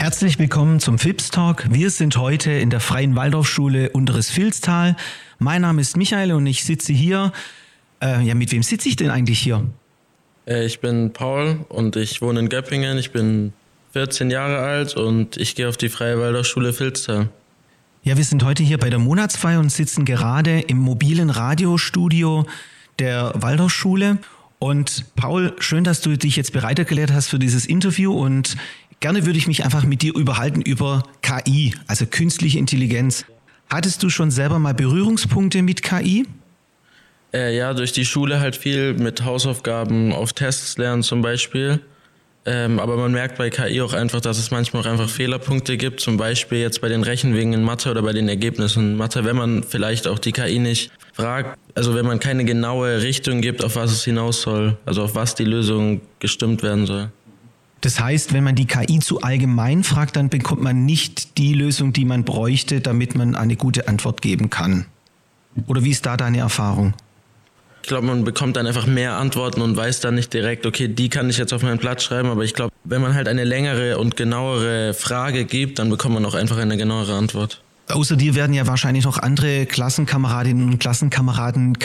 Herzlich willkommen zum FIPS Talk. Wir sind heute in der Freien Waldorfschule Unteres Vilstal. Mein Name ist Michael und ich sitze hier. Mit wem sitze ich denn eigentlich hier? Ich bin Paul und ich wohne in Göppingen. Ich bin 14 Jahre alt und ich gehe auf die Freie Waldorfschule Vilstal. Ja, wir sind heute hier bei der Monatsfeier und sitzen gerade im mobilen Radiostudio der Waldorfschule. Und Paul, schön, dass du dich jetzt bereit erklärt hast für dieses Interview, und gerne würde ich mich einfach mit dir unterhalten über KI, also künstliche Intelligenz. Hattest du schon selber mal Berührungspunkte mit KI? Ja, durch die Schule halt viel mit Hausaufgaben auf Tests lernen zum Beispiel. Aber man merkt bei KI auch einfach, dass es manchmal auch einfach Fehlerpunkte gibt. Zum Beispiel jetzt bei den Rechenwegen in Mathe oder bei den Ergebnissen in Mathe, wenn man vielleicht auch die KI nicht fragt, also wenn man keine genaue Richtung gibt, auf was es hinaus soll, also auf was die Lösung gestimmt werden soll. Das heißt, wenn man die KI zu allgemein fragt, dann bekommt man nicht die Lösung, die man bräuchte, damit man eine gute Antwort geben kann. Oder wie ist da deine Erfahrung? Ich glaube, man bekommt dann einfach mehr Antworten und weiß dann nicht direkt, okay, die kann ich jetzt auf meinen Blatt schreiben, aber ich glaube, wenn man halt eine längere und genauere Frage gibt, dann bekommt man auch einfach eine genauere Antwort. Außer dir werden ja wahrscheinlich noch andere Klassenkameradinnen und Klassenkameraden